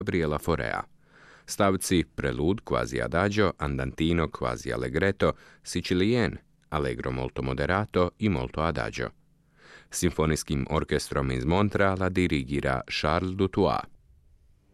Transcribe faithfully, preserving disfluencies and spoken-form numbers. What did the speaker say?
Gabriela Faurea. Stavci Prelude quasi adagio, Andantino quasi allegretto, Sicilienne, Allegro molto moderato i molto adagio. Simfonijskim orkestrom iz Montreala dirigira Charles Dutoit.